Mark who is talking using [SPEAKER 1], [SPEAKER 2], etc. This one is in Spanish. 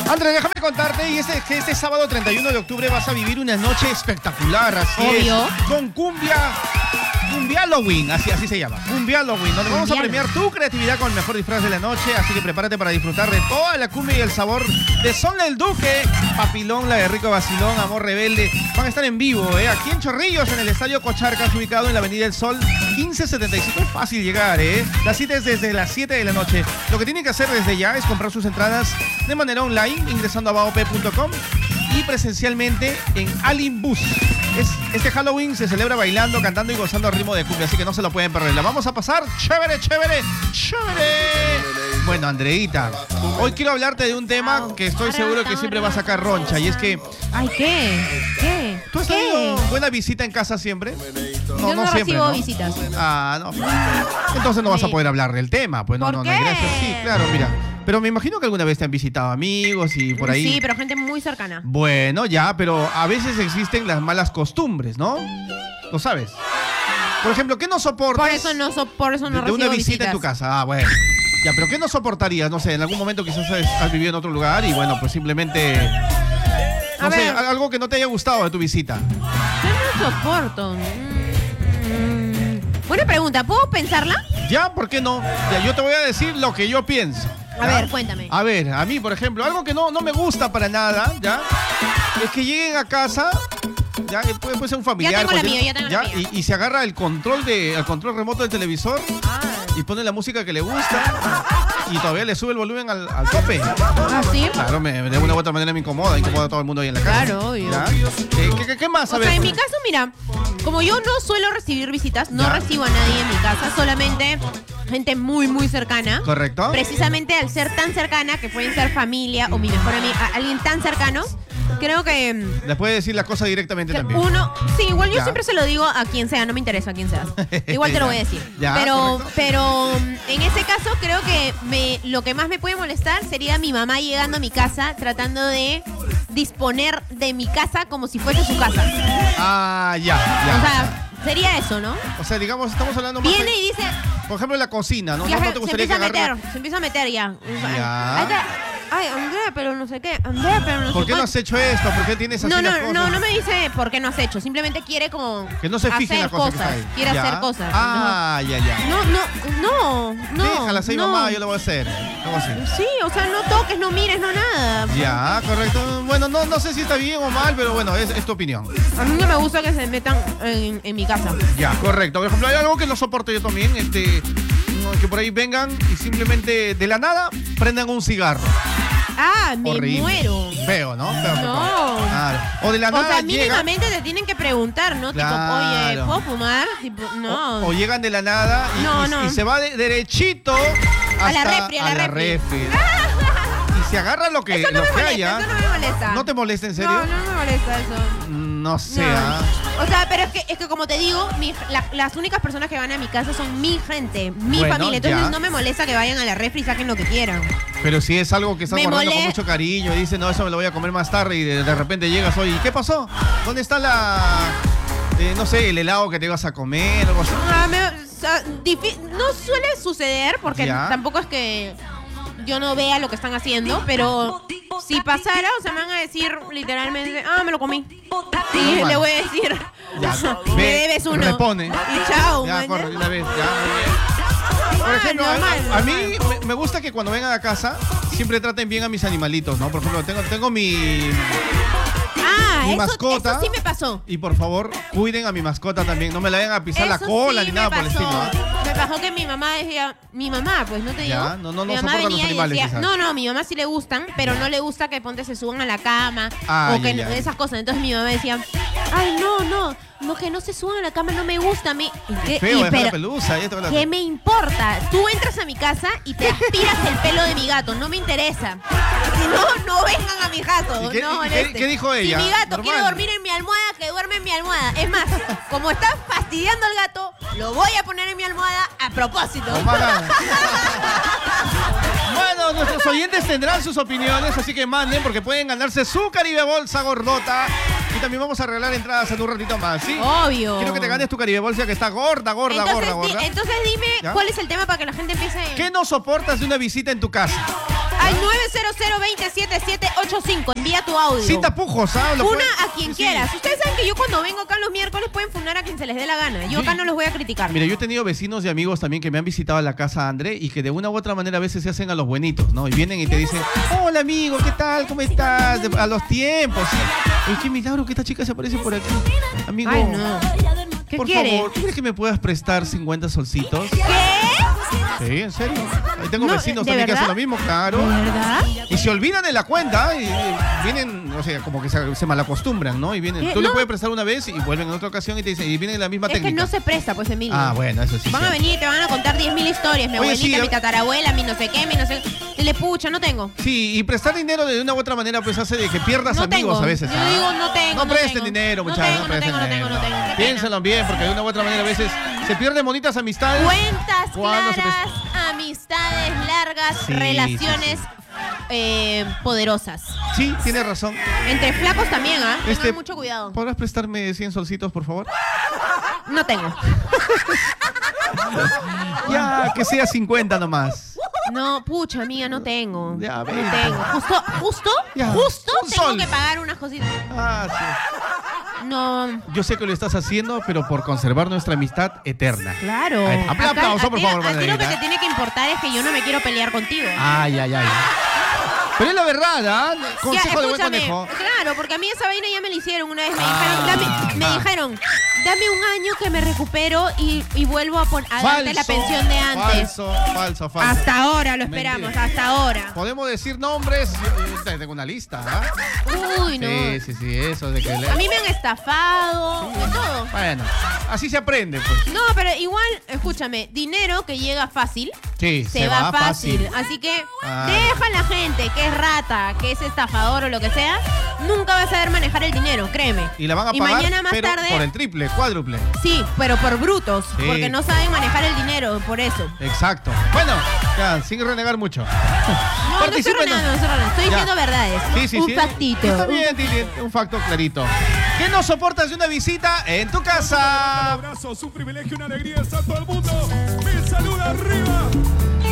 [SPEAKER 1] Andrés, déjame contarte, y que este sábado 31 de octubre vas a vivir una noche espectacular, así
[SPEAKER 2] Obvio.
[SPEAKER 1] es, con Cumbia Halloween, así se llama, Cumbia Halloween, donde vamos a premiar tu creatividad con el mejor disfraz de la noche, así que prepárate para disfrutar de toda la cumbia y el sabor de Son del Duque, Papilón, la de Rico Vacilón, Amor Rebelde, van a estar en vivo, aquí en Chorrillos, en el Estadio Cocharcas, ubicado en la Avenida del Sol, 1575, es fácil llegar, La cita es desde las 7 de la noche, lo que tienen que hacer desde ya es comprar sus entradas de manera online, ingresando a baop.com y presencialmente en Alimbus. Este Halloween se celebra bailando, cantando y gozando al ritmo de cumbia, así que no se lo pueden perder. La vamos a pasar chévere, chévere, chévere. Bueno, Andreita, hoy quiero hablarte de un tema que estoy seguro que siempre va a sacar roncha, y es que...
[SPEAKER 2] Ay, ¿qué?
[SPEAKER 1] ¿Tú has tenido buena visita en casa siempre?
[SPEAKER 2] Yo no
[SPEAKER 1] siempre,
[SPEAKER 2] recibo
[SPEAKER 1] ¿no?
[SPEAKER 2] visitas.
[SPEAKER 1] Ah, no. Entonces no vas a poder hablar del tema, pues no,
[SPEAKER 2] ¿Por
[SPEAKER 1] no,
[SPEAKER 2] qué?
[SPEAKER 1] no hay gracia. Sí, claro, mira. Pero me imagino que alguna vez te han visitado amigos y por ahí.
[SPEAKER 2] Sí, pero gente muy cercana.
[SPEAKER 1] Bueno, ya, pero a veces existen las malas costumbres, ¿no? ¿Lo sabes? Por ejemplo, ¿qué no soportas?
[SPEAKER 2] Por eso no
[SPEAKER 1] de una
[SPEAKER 2] recibo
[SPEAKER 1] visita
[SPEAKER 2] visitas.
[SPEAKER 1] en tu casa. Ah, bueno. Ya, pero ¿qué no soportarías? No sé, en algún momento quizás has vivido en otro lugar y bueno, pues simplemente... No sé, algo que no te haya gustado de tu visita.
[SPEAKER 2] Yo no soporto. Buena pregunta, ¿puedo pensarla?
[SPEAKER 1] Ya, ¿por qué no? Ya, yo te voy a decir lo que yo pienso.
[SPEAKER 2] A ver, cuéntame.
[SPEAKER 1] A ver, a mí, por ejemplo, algo que no me gusta para nada, ¿ya? Es que lleguen a casa, ya, puede ser un familiar.
[SPEAKER 2] Ya tengo la mía,
[SPEAKER 1] ¿ya? Y se agarra el control remoto del televisor y pone la música que le gusta y todavía le sube el volumen al tope.
[SPEAKER 2] ¿Ah, sí?
[SPEAKER 1] Claro, de una u otra manera me incomoda a todo el mundo ahí en la casa.
[SPEAKER 2] Claro, obvio.
[SPEAKER 1] ¿Qué más?
[SPEAKER 2] O sea, en mi caso, mira, como yo no suelo recibir visitas, no recibo a nadie en mi casa, solamente gente muy, muy cercana.
[SPEAKER 1] ¿Correcto?
[SPEAKER 2] Precisamente al ser tan cercana, que pueden ser familia o mi mejor amiga, alguien tan cercano, creo que...
[SPEAKER 1] Le puede decir la cosa directamente también.
[SPEAKER 2] Sí, igual yo
[SPEAKER 1] Ya.
[SPEAKER 2] siempre se lo digo a quien sea, no me interesa a quien sea. Igual te lo voy a decir.
[SPEAKER 1] Ya,
[SPEAKER 2] pero en ese caso creo que lo que más me puede molestar sería mi mamá llegando a mi casa tratando de disponer de mi casa como si fuese su casa.
[SPEAKER 1] Ah, ya.
[SPEAKER 2] O sea, sería eso, ¿no?
[SPEAKER 1] O sea, digamos, estamos hablando más
[SPEAKER 2] Viene y dice...
[SPEAKER 1] por ejemplo, en la cocina, ¿no?
[SPEAKER 2] Ya,
[SPEAKER 1] ¿No te gustaría
[SPEAKER 2] se
[SPEAKER 1] agarre-
[SPEAKER 2] empieza a meter ya.
[SPEAKER 1] Ya.
[SPEAKER 2] Ahí está. Ay, Andrea, pero no sé qué. Andrea, pero no sé
[SPEAKER 1] ¿Por qué no
[SPEAKER 2] cuánto.
[SPEAKER 1] has hecho esto? ¿Por qué tienes así las cosas?
[SPEAKER 2] No me dice por qué no has hecho. Simplemente quiere como
[SPEAKER 1] Que no se fije en la
[SPEAKER 2] hacer
[SPEAKER 1] cosa que
[SPEAKER 2] cosas.
[SPEAKER 1] está ahí.
[SPEAKER 2] Quiere
[SPEAKER 1] Ya.
[SPEAKER 2] hacer cosas.
[SPEAKER 1] Ah, ya.
[SPEAKER 2] No.
[SPEAKER 1] Déjala así, mamá, yo lo voy a hacer. Algo así.
[SPEAKER 2] Sí, o sea, no toques, no mires, no nada.
[SPEAKER 1] Ya, correcto. Bueno, no sé si está bien o mal, pero bueno, es tu opinión.
[SPEAKER 2] A mí no me gusta que se metan en mi casa.
[SPEAKER 1] Ya, correcto. Por ejemplo, hay algo que no soporto yo también, que por ahí vengan y simplemente de la nada prendan un cigarro.
[SPEAKER 2] Ah, me
[SPEAKER 1] Horrible.
[SPEAKER 2] muero.
[SPEAKER 1] Feo, ¿no? Feo.
[SPEAKER 2] No.
[SPEAKER 1] Claro. O de la
[SPEAKER 2] O
[SPEAKER 1] nada
[SPEAKER 2] sea,
[SPEAKER 1] llegan,
[SPEAKER 2] mínimamente te tienen que preguntar, ¿no?
[SPEAKER 1] Claro.
[SPEAKER 2] Tipo, oye, ¿puedo fumar? Tipo, no.
[SPEAKER 1] o llegan de la nada y se va derechito hasta
[SPEAKER 2] A la refri.
[SPEAKER 1] Y se agarra lo que
[SPEAKER 2] Eso no me molesta,
[SPEAKER 1] haya.
[SPEAKER 2] eso no me molesta.
[SPEAKER 1] ¿No te molesta en serio?
[SPEAKER 2] No me molesta eso.
[SPEAKER 1] No sé.
[SPEAKER 2] No. O sea, pero es que como te digo, las únicas personas que van a mi casa son mi gente, mi
[SPEAKER 1] Bueno,
[SPEAKER 2] familia. Entonces
[SPEAKER 1] ya.
[SPEAKER 2] no me molesta que vayan a la refri y saquen lo que quieran.
[SPEAKER 1] Pero si es algo que estás
[SPEAKER 2] Me
[SPEAKER 1] guardando con
[SPEAKER 2] mole-
[SPEAKER 1] mucho cariño y dices, no, eso me lo voy a comer más tarde y de repente llegas hoy, ¿y qué pasó? ¿Dónde está no sé, el helado que te ibas a comer o algo así?
[SPEAKER 2] O sea, no suele suceder porque
[SPEAKER 1] Ya.
[SPEAKER 2] tampoco es que yo no vea lo que están haciendo, pero si pasara, o sea, me van a decir literalmente, me lo comí. Y
[SPEAKER 1] Normal.
[SPEAKER 2] le voy a decir,
[SPEAKER 1] Ya,
[SPEAKER 2] me
[SPEAKER 1] ve,
[SPEAKER 2] debes uno.
[SPEAKER 1] repone.
[SPEAKER 2] Y chao.
[SPEAKER 1] Ya,
[SPEAKER 2] ¿me
[SPEAKER 1] corre,
[SPEAKER 2] entiendes?
[SPEAKER 1] una vez, ya. Por ejemplo,
[SPEAKER 2] normal.
[SPEAKER 1] a mí me gusta que cuando vengan a casa siempre traten bien a mis animalitos, ¿no? Por ejemplo, tengo mi mascota.
[SPEAKER 2] Eso sí me pasó.
[SPEAKER 1] Y por favor, cuiden a mi mascota también. No me la vayan a pisar la
[SPEAKER 2] Eso
[SPEAKER 1] cola
[SPEAKER 2] sí
[SPEAKER 1] ni
[SPEAKER 2] me
[SPEAKER 1] nada por el
[SPEAKER 2] pasó.
[SPEAKER 1] estilo. ¿Ah?
[SPEAKER 2] Me pasó que mi mamá decía, mi mamá, pues no te digo.
[SPEAKER 1] Ya, no
[SPEAKER 2] mi mamá
[SPEAKER 1] soporta los
[SPEAKER 2] venía y
[SPEAKER 1] animales,
[SPEAKER 2] decía,
[SPEAKER 1] quizás.
[SPEAKER 2] no, mi mamá sí le gustan, pero no le gusta que ponte se suban a la cama o que
[SPEAKER 1] ya.
[SPEAKER 2] esas cosas. Entonces mi mamá decía, ay, no, que no se suban a la cama no me gusta a mí.
[SPEAKER 1] Feo, deja la
[SPEAKER 2] Pero,
[SPEAKER 1] pelusa. Ya te
[SPEAKER 2] ¿qué me importa? Tú entras a mi casa y te aspiras el pelo de mi gato, no me interesa. Si no vengan a mi gato.
[SPEAKER 1] ¿Y qué-
[SPEAKER 2] no,
[SPEAKER 1] y qué dijo ella?
[SPEAKER 2] Si mi gato
[SPEAKER 1] Normal.
[SPEAKER 2] quiere dormir en mi almohada, que duerme en mi almohada. Es más, como está fastidiando al gato, lo voy a poner en mi almohada a propósito.
[SPEAKER 1] Bueno, nuestros oyentes tendrán sus opiniones, así que manden porque pueden ganarse su Caribe Bolsa gordota. Y también vamos a regalar entradas en un ratito más, ¿sí?
[SPEAKER 2] Obvio.
[SPEAKER 1] Quiero que te ganes tu Caribe Bolsa que está gorda.
[SPEAKER 2] Entonces dime
[SPEAKER 1] ¿Ya?
[SPEAKER 2] cuál es el tema para que la gente empiece.
[SPEAKER 1] ¿Qué no soportas de una visita en tu casa?
[SPEAKER 2] Al 900 277 7 985, envía tu audio.
[SPEAKER 1] Sin tapujos, ¿sabes?
[SPEAKER 2] Funa a quien quieras. Ustedes saben que yo cuando vengo acá los miércoles pueden funar a quien se les dé la gana. Yo acá no los voy a criticar.
[SPEAKER 1] Mira, yo he tenido vecinos y amigos también que me han visitado a la casa, André, y que de una u otra manera a veces se hacen a los buenitos, ¿no? Y vienen y te dicen, hola amigo, ¿qué tal? ¿Cómo estás? A los tiempos. ¿Sí? Oye, qué milagro que esta chica se aparece por aquí. Amigo,
[SPEAKER 2] Ay, no. ¿Qué
[SPEAKER 1] por
[SPEAKER 2] quiere?
[SPEAKER 1] favor, ¿tú crees que me puedas prestar 50 solcitos?
[SPEAKER 2] ¿Qué?
[SPEAKER 1] Sí, en serio. Ahí tengo
[SPEAKER 2] No,
[SPEAKER 1] vecinos
[SPEAKER 2] ¿de
[SPEAKER 1] también que
[SPEAKER 2] verdad?
[SPEAKER 1] hacen lo mismo, claro.
[SPEAKER 2] ¿De verdad?
[SPEAKER 1] Y se olvidan de la cuenta y vienen, o sea, como que se malacostumbran, ¿no? Y vienen,
[SPEAKER 2] ¿Qué?
[SPEAKER 1] tú le
[SPEAKER 2] No.
[SPEAKER 1] puedes prestar una vez y vuelven en otra ocasión y te dicen, y vienen la misma
[SPEAKER 2] Es que
[SPEAKER 1] técnica.
[SPEAKER 2] no se presta, pues, Emilio.
[SPEAKER 1] Ah, bueno, eso sí.
[SPEAKER 2] Van a venir y te van a contar 10.000 historias. Mi
[SPEAKER 1] Oye,
[SPEAKER 2] abuelita,
[SPEAKER 1] sí,
[SPEAKER 2] mi tatarabuela, mi no sé qué, mi no sé qué. Y le pucha, no tengo.
[SPEAKER 1] Sí, y prestar dinero de una u otra manera pues hace de que pierdas
[SPEAKER 2] No
[SPEAKER 1] amigos
[SPEAKER 2] tengo.
[SPEAKER 1] a veces.
[SPEAKER 2] Yo digo, no tengo,
[SPEAKER 1] No
[SPEAKER 2] no
[SPEAKER 1] presten
[SPEAKER 2] tengo.
[SPEAKER 1] dinero,
[SPEAKER 2] No
[SPEAKER 1] muchachos.
[SPEAKER 2] tengo, no
[SPEAKER 1] presten
[SPEAKER 2] tengo, no tengo,
[SPEAKER 1] dinero.
[SPEAKER 2] no tengo. Qué pena.
[SPEAKER 1] Piénsenlo bien, porque de una u otra manera a veces se pierden bonitas amistades.
[SPEAKER 2] Cuentas
[SPEAKER 1] ¿Cuándo se
[SPEAKER 2] claras, amistades largas,
[SPEAKER 1] Sí,
[SPEAKER 2] relaciones poderosas.
[SPEAKER 1] Sí, tienes razón.
[SPEAKER 2] Entre flacos también, ¿ah? Tengan mucho cuidado.
[SPEAKER 1] ¿Podrás prestarme 100 solcitos, por favor?
[SPEAKER 2] No tengo.
[SPEAKER 1] Ya, que sea 50 nomás.
[SPEAKER 2] No, pucha, amiga, no tengo.
[SPEAKER 1] Ya,
[SPEAKER 2] no
[SPEAKER 1] ven.
[SPEAKER 2] tengo. Justo
[SPEAKER 1] Ya, un
[SPEAKER 2] tengo
[SPEAKER 1] sol.
[SPEAKER 2] que pagar unas cositas.
[SPEAKER 1] Ah, sí.
[SPEAKER 2] No.
[SPEAKER 1] Yo sé que lo estás haciendo, pero por conservar nuestra amistad eterna.
[SPEAKER 2] Claro.
[SPEAKER 1] Ahí, aplauso, por favor,
[SPEAKER 2] A ti lo que
[SPEAKER 1] Margarita.
[SPEAKER 2] te tiene que importar es que yo no me quiero pelear contigo.
[SPEAKER 1] Ay, ay, ay. Pero es la verdad, ¿ah? Consejo de buen
[SPEAKER 2] escúchame,
[SPEAKER 1] conejo.
[SPEAKER 2] claro, porque a mí esa vaina ya me la hicieron una vez. Me
[SPEAKER 1] Ah,
[SPEAKER 2] dijeron, dame un año que me recupero y vuelvo a darte la pensión de antes.
[SPEAKER 1] Falso.
[SPEAKER 2] Hasta ahora lo esperamos,
[SPEAKER 1] Mentira.
[SPEAKER 2] hasta ahora.
[SPEAKER 1] Podemos decir nombres. Yo tengo una lista, ¿ah?
[SPEAKER 2] Uy, no.
[SPEAKER 1] Sí, eso de que...
[SPEAKER 2] A mí me han estafado, de todo.
[SPEAKER 1] Bueno, así se aprende, pues.
[SPEAKER 2] No, pero igual, escúchame, dinero que llega fácil,
[SPEAKER 1] Sí,
[SPEAKER 2] se va fácil. Así que
[SPEAKER 1] Ah.
[SPEAKER 2] deja a la gente que es rata, que es estafador o lo que sea, nunca va a saber manejar el dinero, créeme.
[SPEAKER 1] Y la van a
[SPEAKER 2] Y
[SPEAKER 1] pagar,
[SPEAKER 2] mañana más
[SPEAKER 1] pero
[SPEAKER 2] tarde-
[SPEAKER 1] por el triple, cuádruple.
[SPEAKER 2] Sí, pero por brutos,
[SPEAKER 1] Sí.
[SPEAKER 2] porque no saben manejar el dinero, por eso.
[SPEAKER 1] Exacto. Bueno, ya, sin renegar mucho.
[SPEAKER 2] No, no estoy
[SPEAKER 1] Participen.
[SPEAKER 2] renegando, no estoy renegando, estoy
[SPEAKER 1] Ya.
[SPEAKER 2] diciendo verdades.
[SPEAKER 1] Sí.
[SPEAKER 2] Un factito.
[SPEAKER 1] Está bien, Tili, un facto clarito. ¿Qué no soportas de una visita en tu
[SPEAKER 3] Un
[SPEAKER 1] casa?
[SPEAKER 3] abrazo, es un privilegio, una alegría, está todo el mundo. Mi salud arriba.